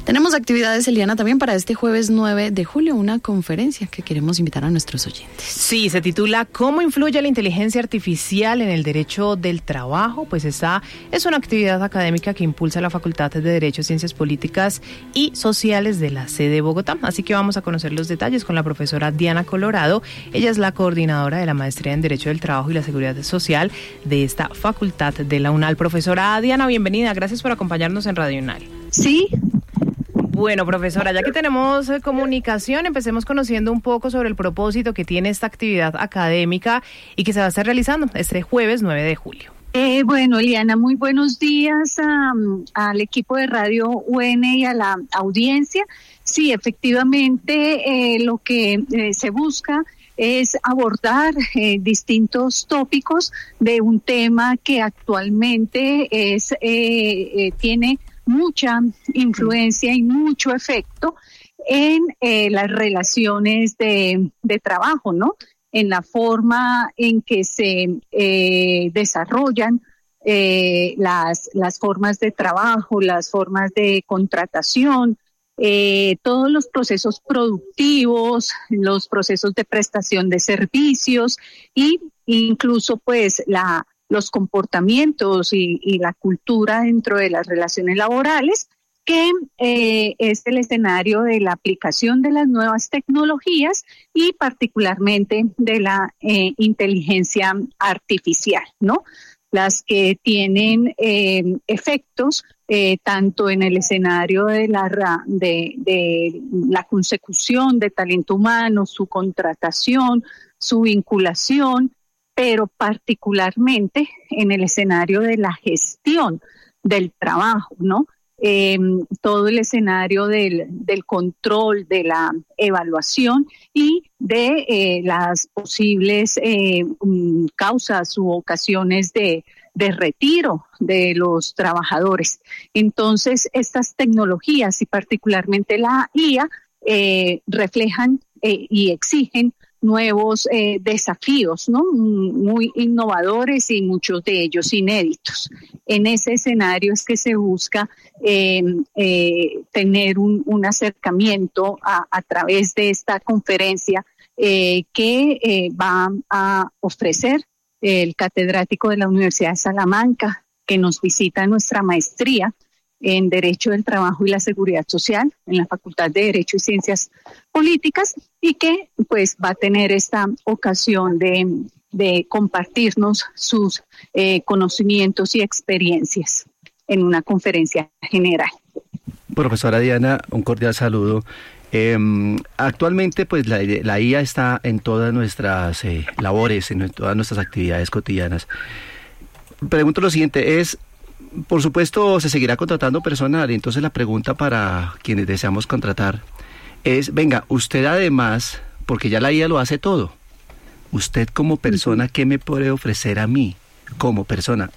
Tenemos actividades, Eliana, también para este jueves 9 de julio, una conferencia que queremos invitar a nuestros oyentes. Sí, se titula ¿Cómo influye la inteligencia artificial en el derecho del trabajo? Pues esta es una actividad académica que impulsa la Facultad de Derecho, Ciencias Políticas y Sociales de la sede de Bogotá. Así que vamos a conocer los detalles con la profesora Diana Colorado. Ella es la coordinadora de la Maestría en Derecho del Trabajo y la Seguridad Social de esta facultad de la UNAL. Profesora Diana, bienvenida. Gracias por acompañarnos en Radio UNAL. Sí. Bueno, profesora, ya que tenemos comunicación, empecemos conociendo un poco sobre el propósito que tiene esta actividad académica y que se va a estar realizando este jueves 9 de julio. Bueno, Eliana, muy buenos días al equipo de Radio UN y a la audiencia. Sí, efectivamente, lo que se busca es abordar distintos tópicos de un tema que actualmente tiene mucha influencia y mucho efecto en las relaciones de trabajo, ¿no? En la forma en que se desarrollan las formas de trabajo, las formas de contratación, todos los procesos productivos, los procesos de prestación de servicios y incluso pues los comportamientos y la cultura dentro de las relaciones laborales, que es el escenario de la aplicación de las nuevas tecnologías y particularmente de la inteligencia artificial, ¿no? Las que tienen efectos tanto en el escenario de la consecución de talento humano, su contratación, su vinculación, pero particularmente en el escenario de la gestión del trabajo, ¿no? Todo el escenario del control, de la evaluación y de las posibles causas u ocasiones de retiro de los trabajadores. Entonces, estas tecnologías y particularmente la IA reflejan y exigen nuevos desafíos, ¿no? Muy innovadores y muchos de ellos inéditos. En ese escenario es que se busca tener un acercamiento a través de esta conferencia que va a ofrecer el catedrático de la Universidad de Salamanca, que nos visita en nuestra maestría en Derecho del Trabajo y la Seguridad Social en la Facultad de Derecho y Ciencias Políticas, y que pues va a tener esta ocasión de compartirnos sus conocimientos y experiencias en una conferencia general. Profesora Diana, un cordial saludo. Actualmente pues la IA está en todas nuestras labores, en todas nuestras actividades cotidianas. Pregunto lo siguiente, por supuesto, se seguirá contratando personal, y entonces la pregunta para quienes deseamos contratar es, venga, usted además, porque ya la IA lo hace todo, usted como persona, ¿qué me puede ofrecer a mí como persona?